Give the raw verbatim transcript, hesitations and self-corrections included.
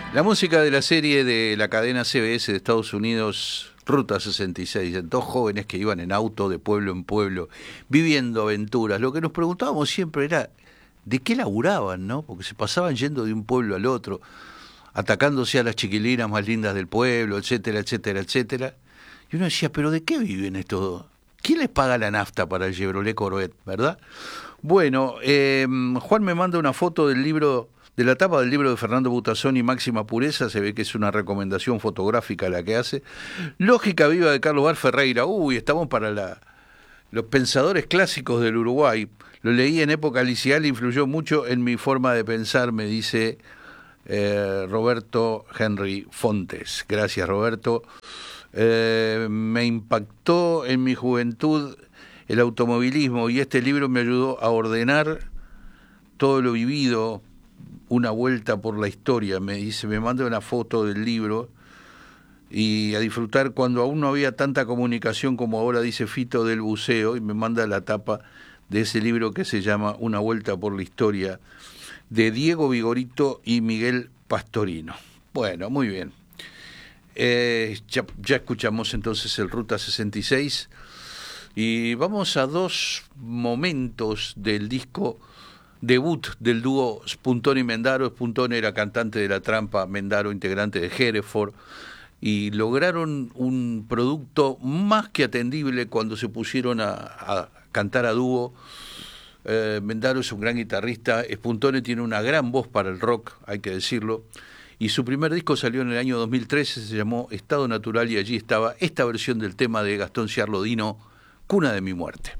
La música de la serie de la cadena C B S de Estados Unidos, Ruta sesenta y seis, dos jóvenes que iban en auto de pueblo en pueblo, viviendo aventuras. Lo que nos preguntábamos siempre era, ¿de qué laburaban, no? Porque se pasaban yendo de un pueblo al otro, atacándose a las chiquilinas más lindas del pueblo, etcétera, etcétera, etcétera. Y uno decía, ¿pero de qué viven estos? ¿Quién les paga la nafta para el Chevrolet Corvette, verdad? Bueno, eh, Juan me manda una foto del libro, de la tapa del libro de Fernando Butazzoni, Máxima Pureza. Se ve que es una recomendación fotográfica la que hace. Lógica Viva de Carlos Bar Ferreira. Uy, estamos para la, los pensadores clásicos del Uruguay. Lo leí en época liceal, influyó mucho en mi forma de pensar, me dice eh, Roberto Henry Fontes. Gracias, Roberto. Eh, me impactó en mi juventud el automovilismo y este libro me ayudó a ordenar todo lo vivido. Una vuelta por la historia, me dice, me manda una foto del libro, y a disfrutar cuando aún no había tanta comunicación como ahora, dice Fito, del buceo, y me manda la tapa de ese libro que se llama Una vuelta por la historia, de Diego Vigorito y Miguel Pastorino. Bueno, muy bien. Eh, ya, ya escuchamos entonces el Ruta sesenta y seis y vamos a dos momentos del disco debut del dúo Spuntone y Mendaro. Spuntone era cantante de La Trampa, Mendaro integrante de Hereford, y lograron un producto más que atendible cuando se pusieron a, a cantar a dúo. Eh, Mendaro es un gran guitarrista, Spuntone tiene una gran voz para el rock, hay que decirlo, y su primer disco salió en el año dos mil trece, se llamó Estado Natural, y allí estaba esta versión del tema de Gastón Ciarlodino, Cuna de mi muerte.